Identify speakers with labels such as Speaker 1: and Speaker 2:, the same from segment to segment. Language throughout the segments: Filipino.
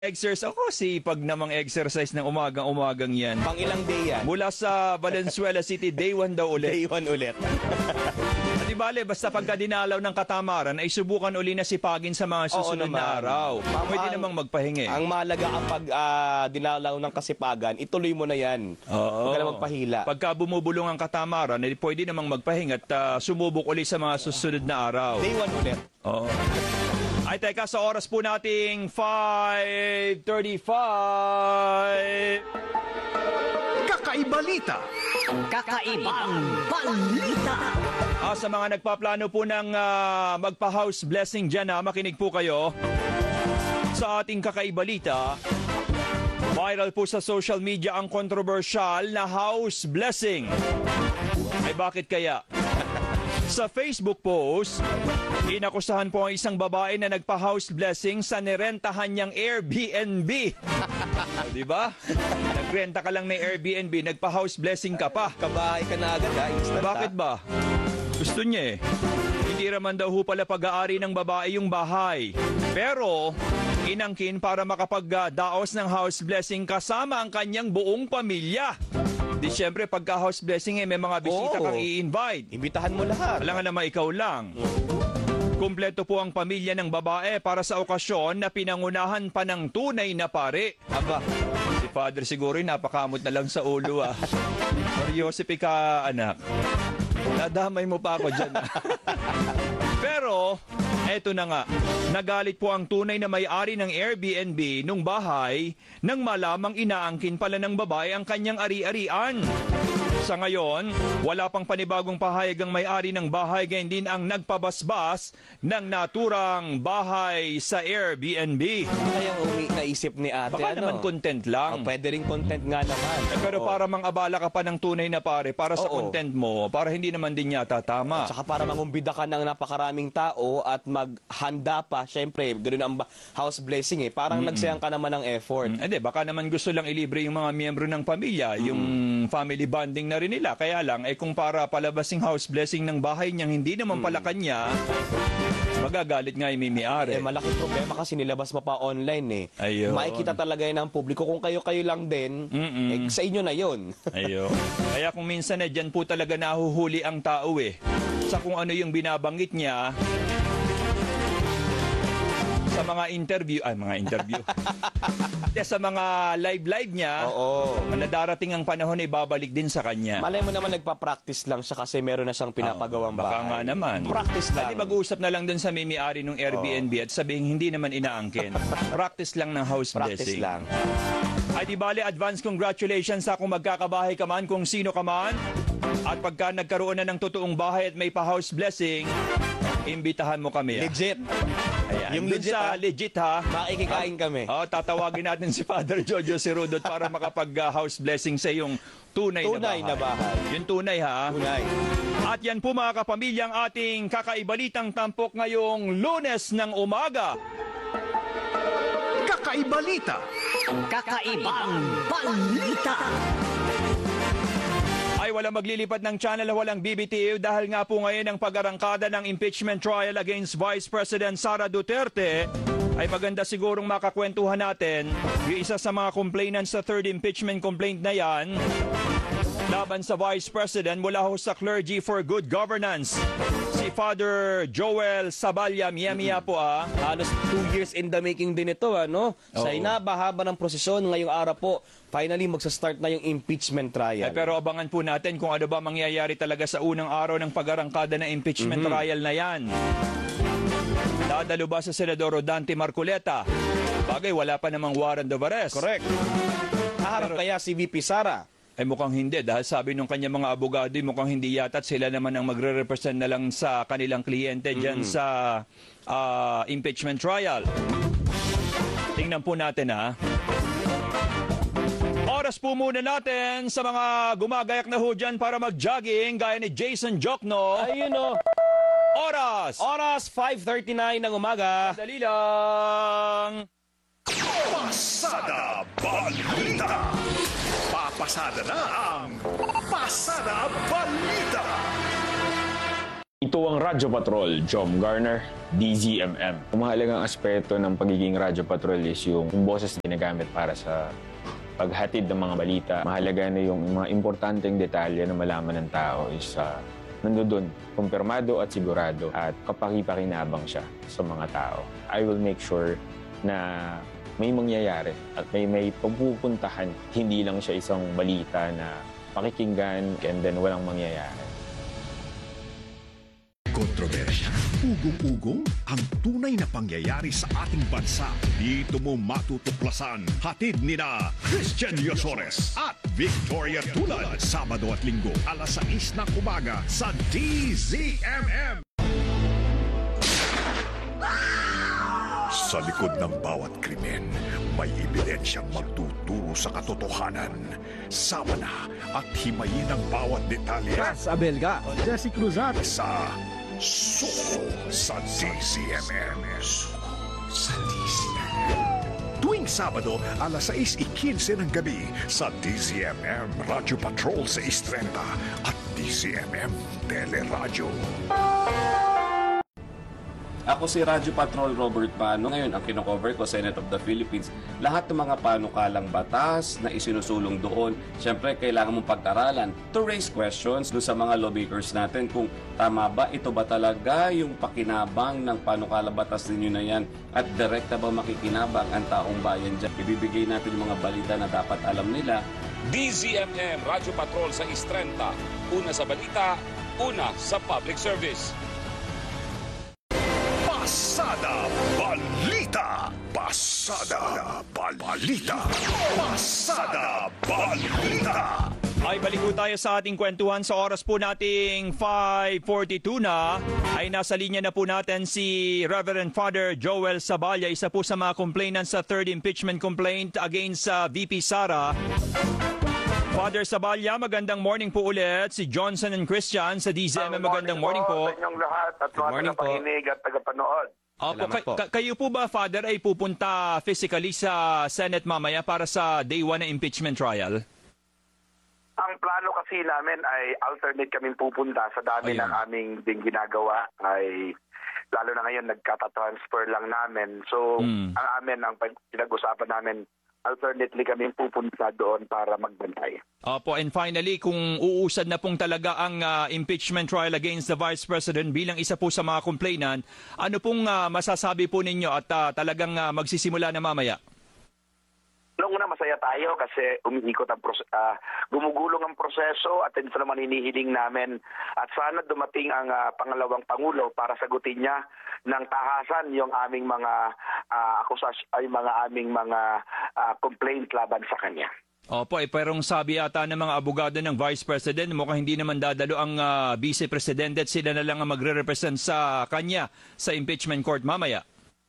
Speaker 1: Exercise ako, sipag namang exercise ng umagang-umagang yan.
Speaker 2: Pang ilang day yan?
Speaker 1: Mula sa Valenzuela City, day 1 daw ulit.
Speaker 2: Day 1 ulit.
Speaker 1: Di bale, basta pagka dinalaw ng katamaran, ay subukan uli na sipagin sa mga susunod na araw. Pwede namang magpahingi.
Speaker 2: Ang mahalaga kapag dinalaw ng kasipagan, ituloy mo na yan. Huwag ka na magpahila.
Speaker 1: Pagka bumubulong ang katamaran, ay pwede namang magpahinga at sumubok uli sa mga susunod na araw.
Speaker 2: Day 1 ulit.
Speaker 1: Oo. Ay, teka, sa oras po nating 5:35.
Speaker 3: Kakaibalita.
Speaker 4: Kakaibang balita.
Speaker 1: Sa mga nagpaplano po ng magpa-house blessing dyan, makinig po kayo sa ating kakaibalita. Viral po sa social media ang kontrobersyal na house blessing. Ay bakit kaya? Sa Facebook post, inakusahan po ang isang babae na nagpa-house blessing sa nirentahan niyang Airbnb. Di ba? Nagrenta ka lang ng Airbnb, nagpa-house blessing ka pa.
Speaker 2: Kabahay ka na agad, instant.
Speaker 1: Bakit ba? Gusto niya eh. Hindi naman daw ho pala pag-aari ng babae yung bahay. Pero, inangkin para makapagdaos ng house blessing kasama ang kanyang buong pamilya. Di syempre, pagka house blessing may mga bisita kang i-invite.
Speaker 2: Imbitahan mo lahat.
Speaker 1: Alam nga naman ikaw lang. Kumpleto po ang pamilya ng babae para sa okasyon na pinangunahan pa ng tunay na pare.
Speaker 2: Aba,
Speaker 1: si Father siguro napakamot na lang sa ulo Mariosip ka, anak. Nadamay mo pa ako dyan. Pero, eto na nga. Nagalit po ang tunay na may-ari ng Airbnb nung bahay nang malamang inaangkin pala ng babae ang kanyang ari-arian. Sa ngayon, wala pang panibagong pahayag ang may-ari ng bahay, gayon din ang nagpabasbas ng naturang bahay sa Airbnb.
Speaker 2: kayang naisip ni ate.
Speaker 1: Baka naman content lang.
Speaker 2: Pwede rin content nga naman.
Speaker 1: Pero para mang-abala ka pa ng tunay na pare, para sa content mo, para hindi naman din yata tama.
Speaker 2: At saka para mangumbida ka ng napakaraming tao at maghanda pa, syempre, ganoon ang house blessing eh. Parang nagsayang ka naman ng effort.
Speaker 1: Hindi, baka naman gusto lang ilibre yung mga miyembro ng pamilya, yung family bonding na rin nila. Kaya lang, kung para palabasing house blessing ng bahay niyang hindi naman pala kanya, magagalit nga yung may-ari.
Speaker 2: Malaking problema kasi nilabas mo pa online eh.
Speaker 1: Ayun.
Speaker 2: Makikita talaga yun ng publiko. Kung kayo-kayo lang din, sa inyo na yun.
Speaker 1: Ayun. Kaya kung minsan dyan po talaga nahuhuli ang tao sa kung ano yung binabanggit niya sa mga interview, sa mga live niya, na darating ang panahon ay babalik din sa kanya.
Speaker 2: Malay mo naman nagpa-practice lang siya kasi meron na siyang pinapagawang bahay.
Speaker 1: Baka nga naman.
Speaker 2: Practice lang.
Speaker 1: Pwede mag-uusap na lang dun sa may-ari ng Airbnb at sabihin hindi naman inaangkin. Practice lang ng house
Speaker 2: Practice
Speaker 1: blessing.
Speaker 2: lang.
Speaker 1: Ay di bale, advance congratulations sa kung magkakabahay ka man, kung sino ka man. At pagka nagkaroon na ng totoong bahay at may pa-house blessing, imbitahan mo kami.
Speaker 2: Legit.
Speaker 1: Ayan.
Speaker 2: Yung
Speaker 1: Legit, legit ha.
Speaker 2: Makikikain kami.
Speaker 1: Tatawagin natin si Father Jojo Sirudot para makapag-house blessing sa yung tunay na bahay. Yung tunay ha.
Speaker 2: Tunay.
Speaker 1: At yan po mga kapamilya ang ating kakaibalitang tampok ngayong Lunes ng umaga.
Speaker 3: Kakaibalita.
Speaker 4: Kakaibang balita.
Speaker 1: Ay walang maglilipat ng channel, walang BBTV dahil nga po ngayon ang pag-arangkada ng impeachment trial against Vice President Sara Duterte. Ay maganda sigurong makakwentuhan natin yung isa sa mga complainants sa third impeachment complaint na yan laban sa Vice President mula ho sa Clergy for Good Governance. Si Father Joel Saballa, miya po
Speaker 2: Halos 2 years in the making din ito, Sa inabahaba ng prosesyon, ngayong araw po, finally magsa-start na yung impeachment trial.
Speaker 1: Pero abangan po natin kung ano ba mangyayari talaga sa unang araw ng pag-arangkada ng impeachment trial na yan. Dadalo ba sa Senador Rodante Marcoleta? Bagay, wala pa namang warrant of arrest.
Speaker 2: Correct. Haharap kaya si VP Sara?
Speaker 1: Mukhang hindi dahil sabi nung kanya mga abogado mukhang hindi yata at sila naman ang magre-represent na lang sa kanilang kliyente dyan sa impeachment trial. Tingnan po natin Oras po muna natin sa mga gumagayak na ho dyan para mag-jogging gaya ni Jason Jokno.
Speaker 2: Ayun
Speaker 1: Oras
Speaker 2: 5:39 ng umaga.
Speaker 1: Dali lang.
Speaker 3: Pasada Balita. Papasada na ang Pasada Balita.
Speaker 5: Ito ang Radyo Patrol, Jom Garner, DZMM. Ang mahalagang aspeto ng pagiging Radyo Patrol is yung boses na ginagamit para sa paghatid ng mga balita. Mahalaga na yung mga importanteng detalye na malaman ng tao is nandoon, kumpirmado at sigurado at kapaki-pakinabang siya sa mga tao. I will make sure na may mangyayari at may pagpupuntahan. Hindi lang siya isang balita na pakikinggan and then walang mangyayari.
Speaker 3: Kontrobersya, ugong-ugong, ang tunay na pangyayari sa ating bansa. Dito mo matutuklasan. Hatid nina Christian Yosores at Victoria Tulad. Sabado at Linggo, alas 6 ng umaga sa DZMM. Sa likod ng bawat krimen, may ebidensyang magtuturo sa katotohanan. Sama na at himayin ang bawat detalye.
Speaker 6: Abelga, Jesse Cruzat.
Speaker 3: Sa Suko sa DZMM. Suko sa DZMM. Tuwing Sabado, alas 6:15 ng gabi sa DZMM Radio Patrol sa 6:30 at DZMM Teleradyo.
Speaker 7: Ako si Radyo Patrol Robert Pano. Ngayon, ang kinocover ko, Senate of the Philippines. Lahat ng mga panukalang batas na isinusulong doon, syempre, kailangan mong pag-aralan to raise questions doon sa mga lawmakers natin kung tama ba, ito ba talaga yung pakinabang ng panukalang batas ninyo na yan at direkta ba makikinabang ang taong bayan dyan. Ibibigay natin yung mga balita na dapat alam nila.
Speaker 8: DZMM Radyo Patrol sa Istrenta. Una sa balita, una sa public service.
Speaker 3: Pasada Balita! Pasada Balita! Pasada Balita!
Speaker 1: Ay balik po tayo sa ating kwentuhan sa oras po nating 5:42 na. Ay nasa linya na po natin si Reverend Father Joel Saballa, isa po sa mga complainants sa third impeachment complaint against VP Sara. Father Saballa, magandang morning po ulit. Si Johnson and Christian sa DZMM, magandang morning po.
Speaker 9: Sa inyong lahat at mga tagapakinig at tagapanood.
Speaker 1: Opo, kayo po ba, Father, ay pupunta physically sa Senate mamaya para sa day 1 na impeachment trial?
Speaker 9: Ang plano kasi namin ay alternate kaming pupunta sa dami ng aming din ginagawa ay lalo na ngayon nagkata-transfer lang namin. So, ang amin, ang pinag-usapan namin, alternately kami pupunta doon para magbantay.
Speaker 1: Opo, and finally, kung uusad na pong talaga ang impeachment trial against the Vice President bilang isa po sa mga complainant, ano pong masasabi po ninyo at talagang magsisimula na mamaya?
Speaker 9: Noong una masaya tayo kasi umiikot ang gumugulong ang proseso at ito naman hinihiling namin at sana dumating ang pangalawang Pangulo para sagutin niya ng tahasan yung aming mga complaint laban sa kanya.
Speaker 1: Opo, perong sabi ata ng mga abogado ng Vice President, mukhang hindi naman dadalo ang Vice Presidente at sila na lang ang magre-represent sa kanya sa impeachment court mamaya.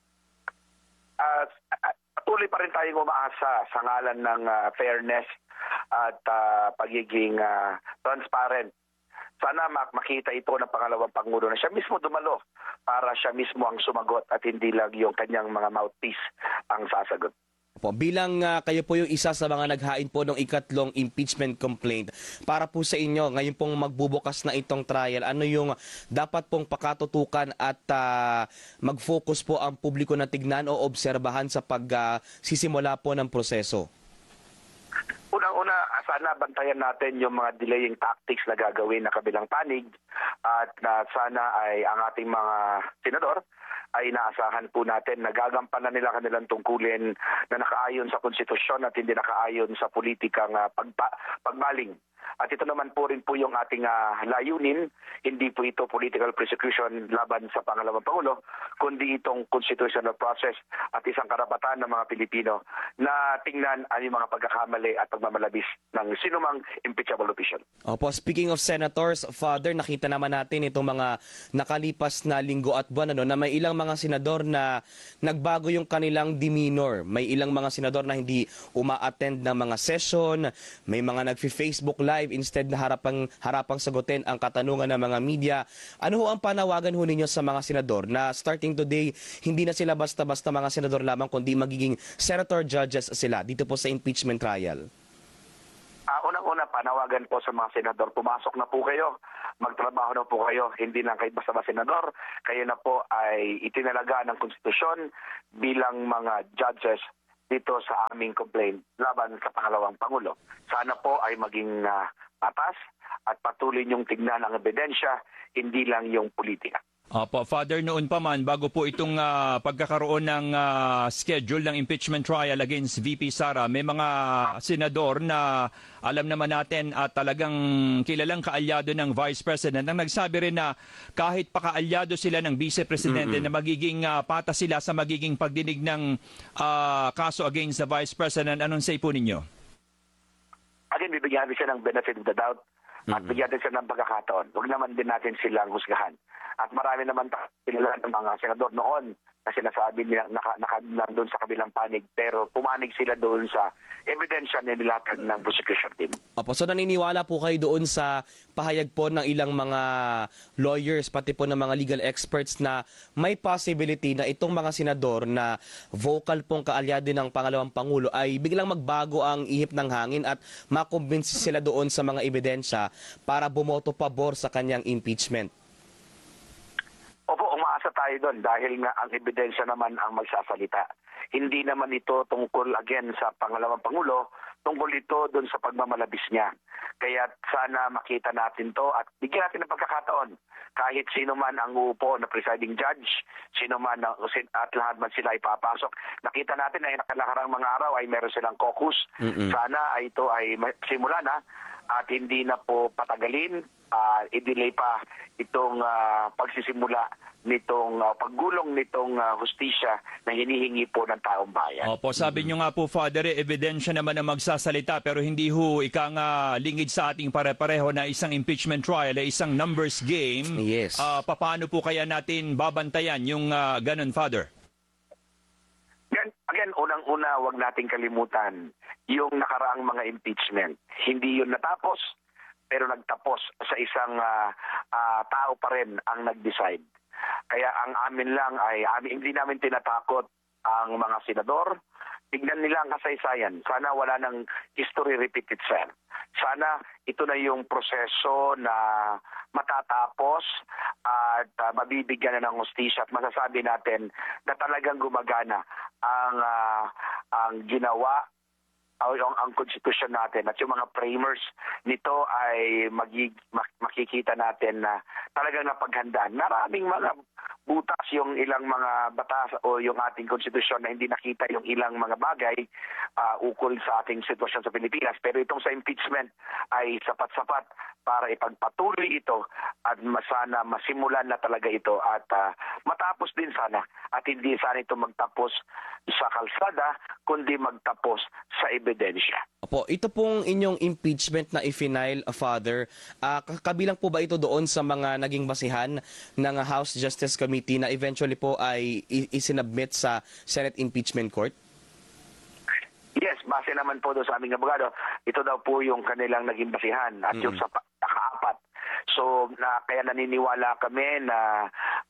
Speaker 9: Patuloy pa rin tayong umaasa sa ngalan ng fairness at pagiging transparent. Sana makita ito ng pangalawang Pangulo na siya mismo dumalo para siya mismo ang sumagot at hindi lang yung kanyang mga mouthpiece ang sasagot.
Speaker 2: Po, bilang kayo po yung isa sa mga naghain po ng ikatlong impeachment complaint, para po sa inyo, ngayon pong magbubukas na itong trial, ano yung dapat pong pakatutukan at mag-focus po ang publiko na tignan o obserbahan sa pagsisimula po ng proseso?
Speaker 9: Unang-una, sana bantayan natin yung mga delaying tactics na gagawin na kabilang panig at sana ay ang ating mga senador ay inaasahan po natin na gagampanan nila kanilang tungkulin na nakaayon sa konstitusyon at hindi nakaayon sa politikang pagbaling. At ito naman po rin po yung ating layunin, hindi po ito political persecution laban sa pangalawang Pangulo, kundi itong constitutional process at isang karapatan ng mga Pilipino na tingnan ang mga pagkakamali at pagmamalabis ng sinumang impeachable official.
Speaker 2: Opo, speaking of senators, Father, nakita naman natin itong mga nakalipas na linggo at buwan na may ilang mga senador na nagbago yung kanilang demeanor. May ilang mga senador na hindi uma-attend ng mga session, may mga nag-Facebook live instead na harapang sagutin ang katanungan ng mga media. Ano ho ang panawagan ho ninyo sa mga senador na starting today, hindi na sila basta-basta mga senador lamang kundi magiging senator judges sila dito po sa impeachment trial?
Speaker 9: Unang-una, panawagan po sa mga senador, pumasok na po kayo, magtrabaho na po kayo, hindi lang kayo basta-basta senador, kayo na po ay itinalaga ng konstitusyon bilang mga judges dito sa aming complaint laban sa pangalawang Pangulo. Sana po ay maging patas at patuloy niyong tignan ang ebidensya, hindi lang yung politika.
Speaker 1: Opo, Father, noon pa man, bago po itong pagkakaroon ng schedule ng impeachment trial against VP Sara, may mga senador na alam naman natin at talagang kilalang kaalyado ng Vice President ang nagsabi rin na kahit pakaalyado sila ng Vice Presidente na magiging patas sila sa magiging pagdinig ng kaso against the Vice President. Anong say po ninyo?
Speaker 9: Again, bibigyan natin siya ng benefit of the doubt at bigyan natin siya ng pagkakataon. Huwag naman din natin silang husgahan. At marami naman kilala ng mga senador noon na sinasabi nila nandun sa kabilang panig, pero pumanig sila doon sa ebidensya na nilatag ng prosecution team.
Speaker 2: Opo, so naniniwala po kayo doon sa pahayag po ng ilang mga lawyers, pati po ng mga legal experts na may possibility na itong mga senador na vocal pong kaalyado ng pangalawang Pangulo ay biglang magbago ang ihip ng hangin at makumbinsi sila doon sa mga ebidensya para bumoto pabor sa kanyang impeachment?
Speaker 9: Opo, umaasa tayo doon dahil nga ang ebidensya naman ang magsasalita. Hindi naman ito tungkol again sa pangalawang Pangulo, tungkol ito doon sa pagmamalabis niya. Kaya sana makita natin to at bigyan natin ng pagkakataon. Kahit sino man ang uupo na presiding judge, sino man at lahat man sila ipapasok. Nakita natin na nakalakarang mga araw ay meron silang caucus. Sana ay ito ay simula na at hindi na po patagalin, i-delay pa itong pagsisimula nitong paggulong nitong hustisya na hinihingi po ng taong bayan.
Speaker 1: Opo, sabi nyo nga po, Father, ebidensya naman na magsasalita pero hindi ho lingid sa ating pare-pareho na isang impeachment trial ay isang numbers game.
Speaker 2: Yes.
Speaker 1: Paano po kaya natin babantayan yung ganun, Father?
Speaker 9: Again, unang-una, wag nating kalimutan yung nakaraang mga impeachment. Hindi yun natapos, pero nagtapos sa isang tao pa rin ang nag-decide. Kaya ang amin lang ay hindi namin tinatakot ang mga senador. Tignan nila ang kasaysayan. Sana wala nang history repeat itself. Sana ito na yung proseso na matatapos at mabibigyan na ng hustisya at masasabi natin na talagang gumagana ang ginawa ang konstitusyon natin at yung mga framers nito ay makikita natin na talagang napaghandaan. Maraming mga butas yung ilang mga batas o yung ating konstitusyon na hindi nakita yung ilang mga bagay ukol sa ating sitwasyon sa Pilipinas. Pero itong sa impeachment ay sapat-sapat para ipagpatuloy ito at sana masimulan na talaga ito at matapos din sana at hindi sana ito magtapos sa kalsada kundi magtapos sa ebidensya.
Speaker 2: Opo, ito pong inyong impeachment na i-file, Father, kabilang po ba ito doon sa mga naging basihan ng House Justice Committee na eventually po ay isinubmit sa Senate Impeachment Court?
Speaker 9: Yes, base naman po doon sa aming abogado. Ito daw po yung kanilang naging basihan at yung sa nakaapat. So, kaya naniniwala kami na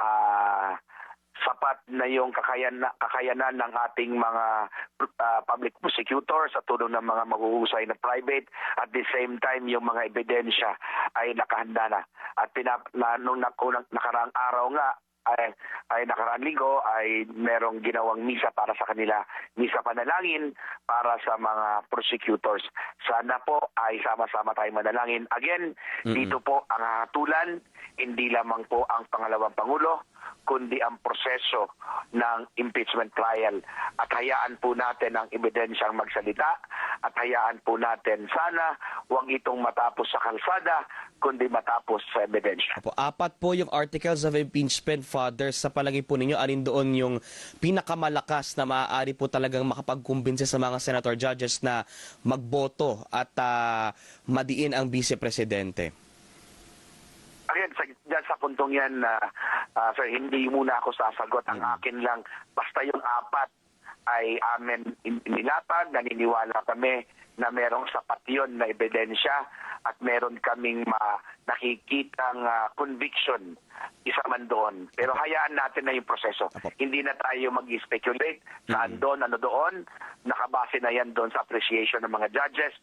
Speaker 9: sapat na yung kakayanan ng ating mga public prosecutors sa tulong ng mga mahuhusay na private. At the same time, yung mga ebidensya ay nakahanda na. At nung nakaraang araw nga, ay nakaraang linggo ay merong ginawang misa para sa kanila, misa panalangin para sa mga prosecutors. Sana po ay sama-sama tayong manalangin. Again, dito po ang hatulan, hindi lamang po ang pangalawang Pangulo, kundi ang proseso ng impeachment trial. At hayaan po natin ang ebidensyang magsalita at hayaan po natin sana huwag itong matapos sa kalsada, kundi matapos sa ebidensya.
Speaker 2: Opo, 4 po yung articles of impeachment, Father. Sa palagay po ninyo, alin doon yung pinakamalakas na maaari po talagang makapagkumbinse sa mga senator judges na magboto at madiin ang Vice Presidente?
Speaker 9: Again, dyan sa puntong yan, sir, hindi muna ako sasagot. Ang akin lang, basta yung 4 ay amin nilatag, naniniwala kami na merong sapat yun na ebidensya at meron kaming nakikitang conviction isa man doon. Pero hayaan natin na yung proseso. Hindi na tayo mag-speculate saan doon, ano doon. Nakabase na yan doon sa appreciation ng mga judges.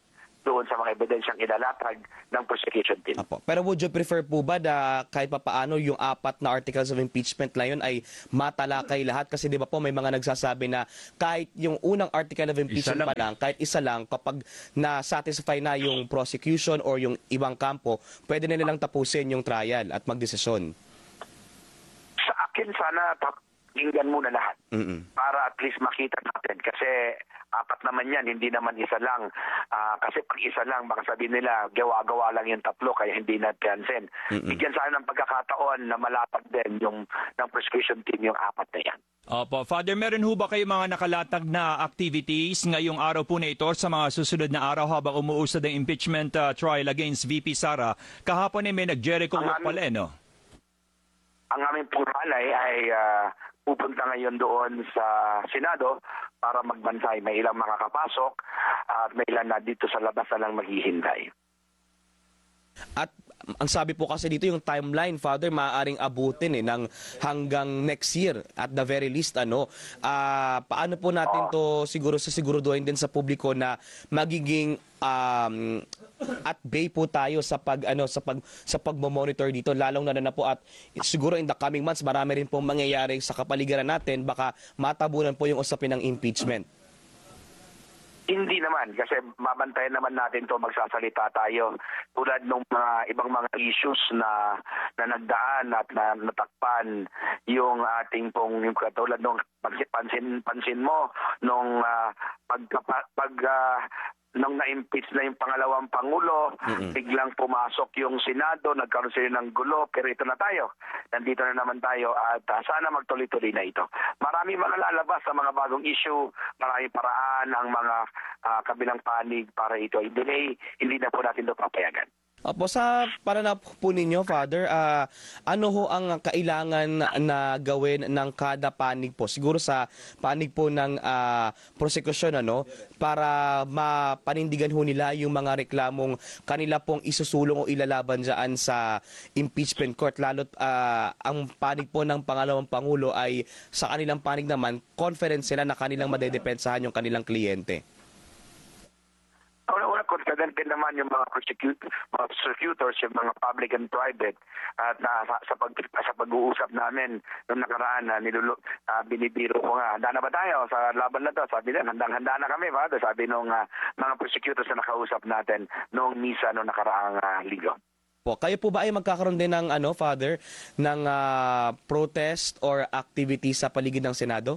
Speaker 9: doon sa mga ebidensyang ilalatag ng prosecution team.
Speaker 2: Apo. Pero would you prefer po ba na kahit papaano yung 4 na articles of impeachment na yun ay matalakay lahat? Kasi di ba po may mga nagsasabi na kahit yung unang article of impeachment pa lang, kahit isa lang, kapag na-satisfy na yung prosecution or yung ibang kampo, pwede na nilang tapusin yung trial at magdesisyon.
Speaker 9: Sa akin sana pakinggan muna lahat para at least makita natin kasi 4 naman yan, hindi naman isa lang. Kasi pag isa lang, baka sabihin nila, gawa-gawa lang yung 3 kaya hindi natin. Bigyan sana ng pagkakataon na malapag din yung ng prosecution team yung 4 na yan.
Speaker 1: Opo. Father, meron ho ba kayo mga nakalatag na activities ngayong araw po na ito sa mga susunod na araw habang umuusad ang impeachment trial against VP Sara? Kahapon may nag-Jericho walk pala, no?
Speaker 9: Ang aming puralay ay pupunta ngayon doon sa Senado para magbansay. May ilang makakapasok at may ilan na dito sa labas na lang maghihintay.
Speaker 2: At ang sabi po kasi dito yung timeline, Father, maaaring abutin ng hanggang next year at the very least. Paano po natin to siguraduhin din sa publiko na magiging at bay po tayo sa pagmo-monitor dito, lalong na po at siguro in the coming months marami rin pong mangyayari sa kapaligiran natin, baka matabunan po yung usapin ng impeachment.
Speaker 9: Hindi naman, kasi mabantayan naman natin to, magsasalita tayo tulad ng mga ibang mga issues na nagdaan at na natakpan yung ating pong yung katulad nung pansin mo nung nung na-impeach na yung pangalawang Pangulo, biglang pumasok yung Senado, nagkaroon sila ng gulo, pero ito na tayo. Nandito na naman tayo at sana magtuloy-tuloy na ito. Maraming mga lalabas sa mga bagong issue, maraming paraan ang mga kabilang panig para ito ay delay, hindi na po natin ito papayagan.
Speaker 2: Opo, sa pananaw po ninyo, Father, ano ho ang kailangan na gawin ng kada panig po? Siguro sa panig po ng prosekusyon, para mapanindigan ho nila yung mga reklamong kanila pong isusulong o ilalaban dyan sa impeachment court. Lalo't ang panig po ng pangalawang Pangulo ay sa kanilang panig naman, confident sila na kanilang madedepensahan yung kanilang kliyente.
Speaker 9: Confident din naman yung mga prosecutors, yung mga public and private at sa pag-uusap namin noong nakaraan na binibiro ko nga, handa na ba tayo sa laban na to? Sabi din, handang-handa na kami, Father. Sabi nung mga prosecutors na nakausap natin noong misa noong nakaraang linggo.
Speaker 2: Kayo po ba ay magkakaroon din ng Father, ng protest or activity sa paligid ng Senado?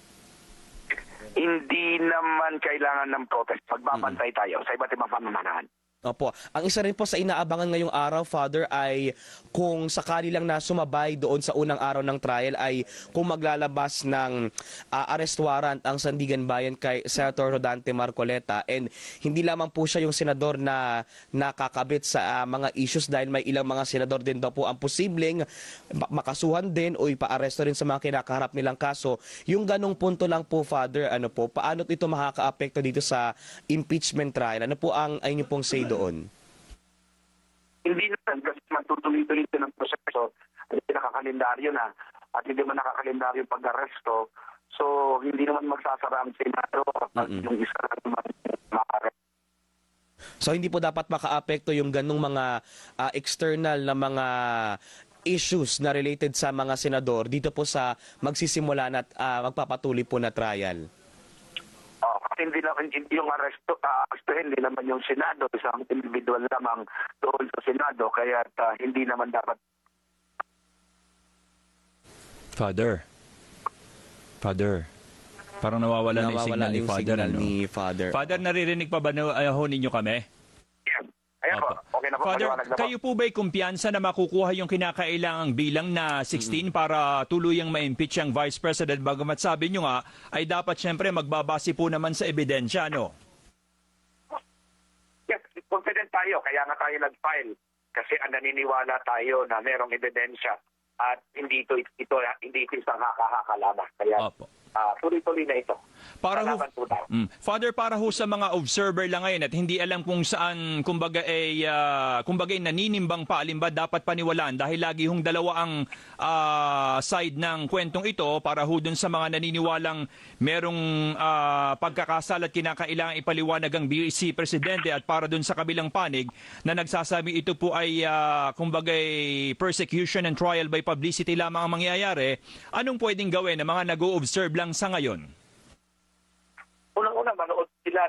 Speaker 9: Hindi naman kailangan ng protest. Magbabantay tayo sa iba't ibang pamamanahan.
Speaker 2: Opo. Ang isa rin po sa inaabangan ngayong araw, Father, ay kung sakali lang na sumabay doon sa unang araw ng trial ay kung maglalabas ng arrest warrant ang Sandigan Bayan kay Senator Rodante Marcoleta. And hindi lamang po siya yung senador na nakakabit sa mga issues dahil may ilang mga senador din daw po ang posibleng makasuhan din o ipa-aresto rin sa mga kinakaharap nilang kaso. Yung ganong punto lang po, Father, paano ito makaka-apekto dito sa impeachment trial? Ano po ang inyo pong say doon?
Speaker 9: Hindi naman kasi matutuloy-tuloy ito ng proseso. Hindi nakakalendaryo na at hindi man nakakalendaryo pag-aresto. So, hindi naman magsasara ang Senado at yung isa naman makaresto.
Speaker 2: So, hindi po dapat maka-apekto yung ganong mga external na mga issues na related sa mga senador dito po sa magsisimula at magpapatuloy po na trial?
Speaker 9: Hindi naman yung arresto, hindi naman yung Senado, isang individual lamang doon sa Senado, kaya hindi naman dapat.
Speaker 1: Father, parang nawawala na yung signal ni Father. Father, naririnig pa ba ninyo kami?
Speaker 9: Ayan po, okay na po.
Speaker 1: Father, kayo po ba'y kumpiyansa na makukuha yung kinakailangang bilang na 16 para tuluyang ma-impeach ang Vice President? Bagamat sabi nyo nga, ay dapat syempre magbabase po naman sa ebidensya, no?
Speaker 9: Yes, confident tayo, kaya nga tayo nag-file. Kasi naniniwala tayo na merong ebidensya at hindi ito isang haka-haka lamang. Kaya tuloy-tuloy na ito.
Speaker 1: Para ho,
Speaker 9: Lalaban po tayo.
Speaker 1: Father, para ho sa mga observer lang ngayon at hindi alam kung saan kumbaga ay naninimbang pa, alin ba dapat paniwalaan dahil lagi hong dalawa ang side ng kwentong ito para ho dun sa mga naniniwalang merong pagkakasala at kinakailangan ipaliwanag ang BC Presidente at para dun sa kabilang panig na nagsasabi ito po ay kumbaga persecution and trial by publicity lamang ang mangyayari, anong pwedeng gawin ng mga nag-o-observe lang sa ngayon?